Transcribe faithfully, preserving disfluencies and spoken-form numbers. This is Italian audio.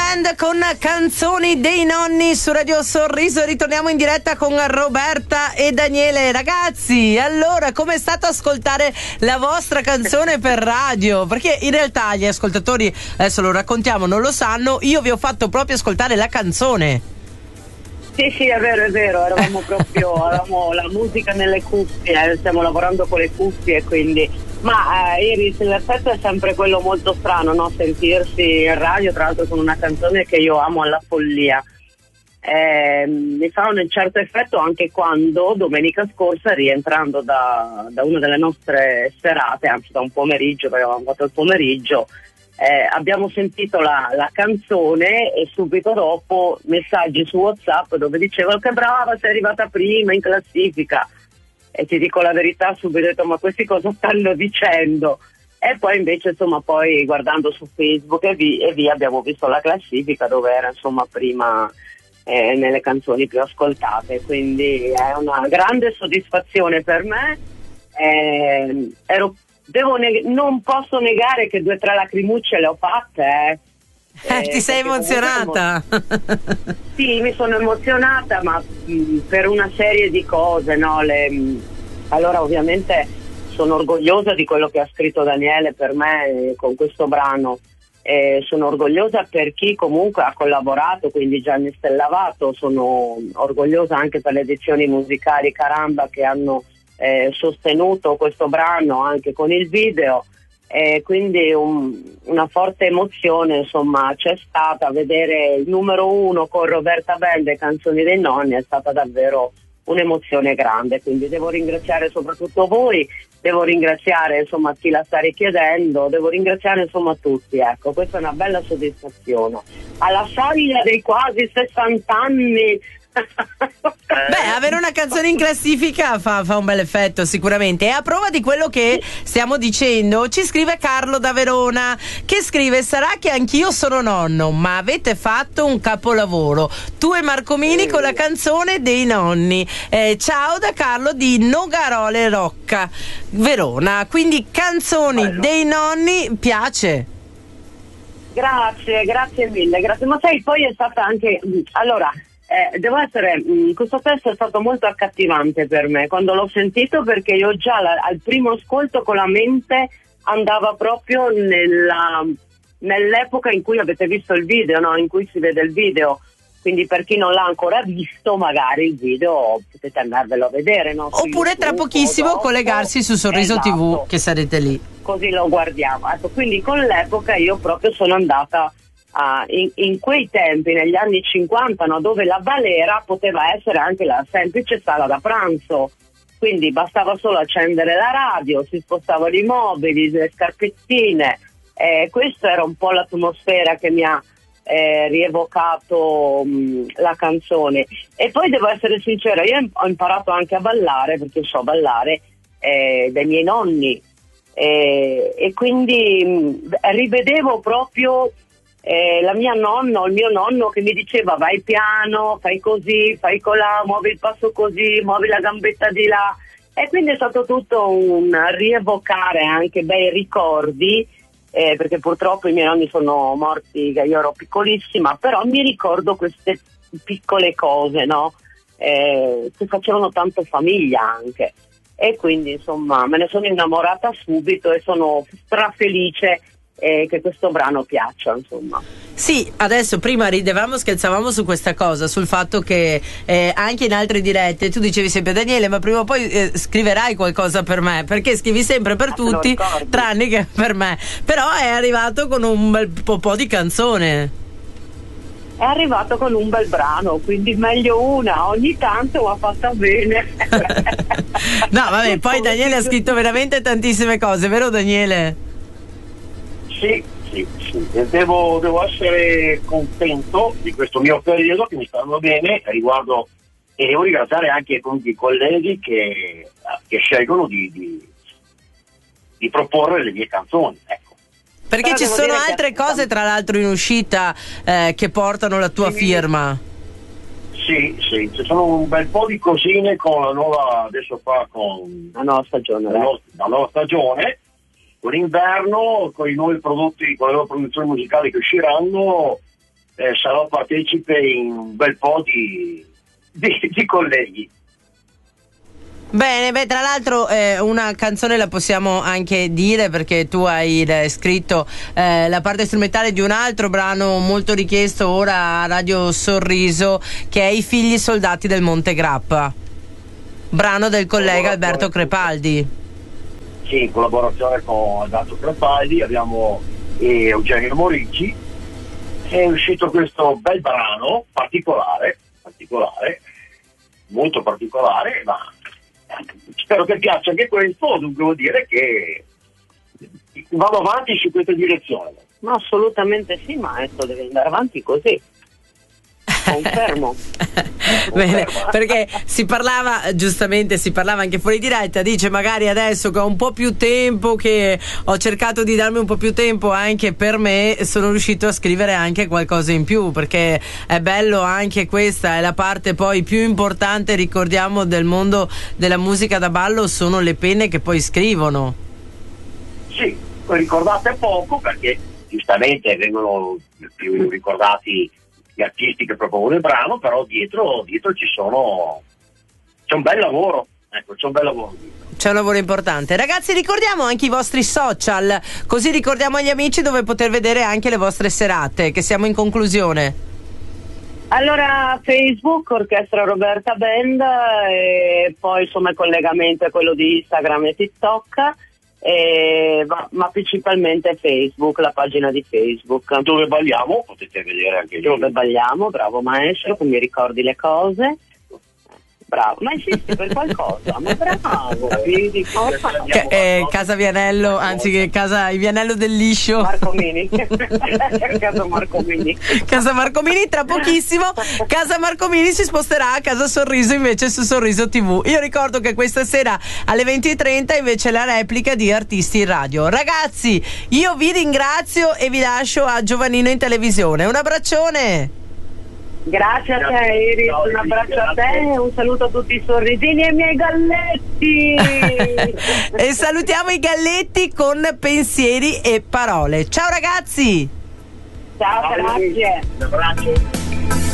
Band con Canzoni dei nonni su Radio Sorriso. Ritorniamo in diretta con Roberta e Daniele. Ragazzi, allora, com'è stato ascoltare la vostra canzone per radio? Perché in realtà gli ascoltatori, adesso lo raccontiamo, non lo sanno, io vi ho fatto proprio ascoltare la canzone. Sì, sì, è vero, è vero, eravamo proprio, avevamo la musica nelle cuffie, stiamo lavorando con le cuffie, quindi... Ma eh, Iris, l'effetto è sempre quello molto strano, no? Sentirsi in radio, tra l'altro con una canzone che io amo alla follia. Eh, mi fa un certo effetto anche quando domenica scorsa, rientrando da, da una delle nostre serate, anzi da un pomeriggio, perché avevamo fatto il pomeriggio, eh, abbiamo sentito la, la canzone e subito dopo messaggi su WhatsApp dove dicevo che brava, sei arrivata prima in classifica. E ti dico la verità, subito ho detto ma questi cosa stanno dicendo? E poi invece insomma poi guardando su Facebook e via, e via abbiamo visto la classifica dove era insomma prima eh, nelle canzoni più ascoltate, quindi è una grande soddisfazione per me. Eh, ero, devo neg- non posso negare che due o tre lacrimucce le ho fatte, eh. Eh, ti sei emozionata? Emo- sì, mi sono emozionata, ma mh, per una serie di cose, no? Le, mh, allora ovviamente sono orgogliosa di quello che ha scritto Daniele per me eh, con questo brano, eh, sono orgogliosa per chi comunque ha collaborato, quindi Gianni Stellavato, sono orgogliosa anche per le edizioni musicali Caramba che hanno eh, sostenuto questo brano anche con il video. E quindi un, una forte emozione insomma c'è stata, vedere il numero uno con Roberta Band e Canzoni dei nonni è stata davvero un'emozione grande, quindi devo ringraziare soprattutto voi, devo ringraziare insomma chi la sta richiedendo, devo ringraziare insomma tutti, ecco, questa è una bella soddisfazione alla soglia dei quasi sessanta anni. Beh, avere una canzone in classifica fa, fa un bel effetto sicuramente. E a prova di quello che stiamo dicendo ci scrive Carlo da Verona, che scrive: sarà che anch'io sono nonno, ma avete fatto un capolavoro, tu e Marcomini con la canzone dei nonni. eh, ciao da Carlo di Nogarole Rocca, Verona. Quindi Canzoni Bello. dei nonni piace. Grazie, grazie mille, grazie. Ma sai, poi è stata anche allora Eh, devo essere, mh, questo testo è stato molto accattivante per me quando l'ho sentito, perché io già la, al primo ascolto con la mente andava proprio nella, nell'epoca in cui avete visto il video, no? In cui si vede il video, quindi per chi non l'ha ancora visto magari il video potete andarvelo a vedere, no? Su Oppure YouTube, tra pochissimo dopo, collegarsi su Sorriso esatto. tivù, che sarete lì. Così lo guardiamo, ecco, quindi con l'epoca io proprio sono andata Uh, in, in quei tempi, negli anni cinquanta, no, dove la balera poteva essere anche la semplice sala da pranzo, quindi bastava solo accendere la radio, si spostavano i mobili, le scarpettine, eh, questa era un po' l'atmosfera che mi ha eh, rievocato mh, la canzone. E poi devo essere sincera, io ho imparato anche a ballare, perché so ballare eh, dai miei nonni, eh, e quindi mh, rivedevo proprio Eh, la mia nonna o il mio nonno che mi diceva vai piano, fai così, fai colà, muovi il passo così, muovi la gambetta di là, e quindi è stato tutto un rievocare anche bei ricordi, eh, perché purtroppo i miei nonni sono morti che io ero piccolissima, però mi ricordo queste piccole cose, no? Eh, che facevano tanto famiglia anche, e quindi insomma me ne sono innamorata subito e sono strafelice e che questo brano piaccia, insomma. Sì, adesso prima ridevamo, scherzavamo su questa cosa, sul fatto che eh, anche in altre dirette tu dicevi sempre Daniele, ma prima o poi eh, scriverai qualcosa per me, perché scrivi sempre per ah, tutti tranne che per me, però è arrivato con un bel po', po' di canzone. È arrivato con un bel brano, quindi meglio una, ogni tanto va fatta bene. No vabbè, poi Daniele ha scritto veramente tantissime cose, vero Daniele? Sì, sì, sì. Devo, devo essere contento di questo mio periodo che mi stanno bene riguardo, e devo ringraziare anche tutti i colleghi che, che scelgono di, di, di proporre le mie canzoni, ecco. Perché Però ci sono altre che... cose tra l'altro in uscita eh, che portano la tua sì, firma. Sì, sì, ci sono un bel po' di cosine con la nuova, adesso qua con la nuova stagione, la, no, la nuova stagione, con l'inverno, con i nuovi prodotti, con le nuove produzioni musicali che usciranno, eh, sarò partecipe in un bel po' di, di, di colleghi. Bene, beh, tra l'altro eh, una canzone la possiamo anche dire, perché tu hai eh, scritto eh, la parte strumentale di un altro brano molto richiesto ora a Radio Sorriso, che è I figli soldati del Monte Grappa, brano del collega Alberto Crepaldi. Sì, in collaborazione con Alberto Crepaldi, abbiamo eh, Eugenio Morici, è uscito questo bel brano particolare, particolare, molto particolare, ma spero che piaccia anche questo. Dunque vuol dire che vado avanti su questa direzione. Ma assolutamente sì, maestro, deve andare avanti così. Confermo. Bene, perché si parlava, giustamente si parlava anche fuori diretta, dice magari adesso che ho un po' più tempo, che ho cercato di darmi un po' più tempo anche per me, sono riuscito a scrivere anche qualcosa in più, perché è bello, anche questa è la parte poi più importante, ricordiamo, del mondo della musica da ballo, sono le penne che poi scrivono. Sì, ricordate poco, perché giustamente vengono più ricordati gli artisti che propongono il brano, però dietro, dietro ci sono, c'è un bel lavoro, ecco, c'è un bel lavoro dietro. C'è un lavoro importante. Ragazzi, ricordiamo anche i vostri social, così ricordiamo agli amici dove poter vedere anche le vostre serate, che siamo in conclusione. Allora, Facebook, Orchestra Roberta Band, e poi insomma il collegamento è quello di Instagram e TikTok. Eh, ma, ma principalmente Facebook, la pagina di Facebook dove balliamo, potete vedere anche lì. Dove balliamo, bravo maestro, che mi ricordi le cose. Bravo, ma insisti per qualcosa, ma bravo, vedi cosa? Che, eh, casa Vianello, anzi casa Vianello del Liscio. Marco Mini. Casa Marco Mini. Casa Marco Mini, tra pochissimo Casa Marco Mini si sposterà a Casa Sorriso invece su Sorriso tivù. Io ricordo che questa sera alle venti e trenta invece la replica di Artisti in Radio. Ragazzi, io vi ringrazio e vi lascio a Giovannino in televisione. Un abbraccione. Grazie a te Iris, ciao, un abbraccio a te e un saluto a tutti i sorrisini e i miei galletti. E salutiamo i galletti con pensieri e parole. Ciao ragazzi. Ciao, ciao, grazie. Un abbraccio.